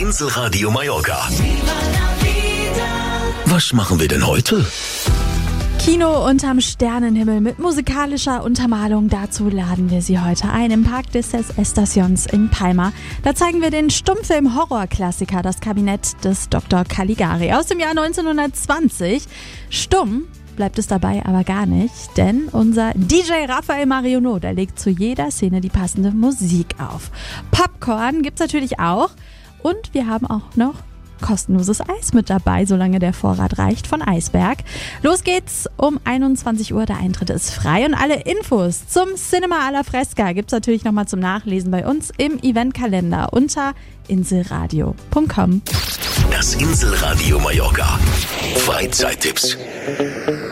Inselradio Mallorca. Was machen wir denn heute? Kino unterm Sternenhimmel mit musikalischer Untermalung. Dazu laden wir Sie heute ein im Parc des Estacions in Palma. Da zeigen wir den Stummfilm-Horrorklassiker Das Kabinett des Dr. Caligari aus dem Jahr 1920. Stumm bleibt es dabei aber gar nicht, denn unser DJ Raphael Marionneau, der legt zu jeder Szene die passende Musik auf. Popcorn gibt's natürlich auch und wir haben auch noch kostenloses Eis mit dabei, solange der Vorrat reicht, von Eisberg. Los geht's um 21 Uhr, der Eintritt ist frei und alle Infos zum Cinema alla Fresca gibt's natürlich nochmal zum Nachlesen bei uns im Eventkalender unter inselradio.com. Das Inselradio Mallorca. Freizeittipps.